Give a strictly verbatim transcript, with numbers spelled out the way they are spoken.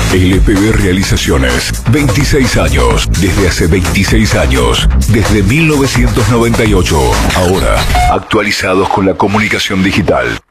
L P B Realizaciones, veintiséis años, desde hace veintiséis años, desde mil novecientos noventa y ocho. Ahora, actualizados con la comunicación digital.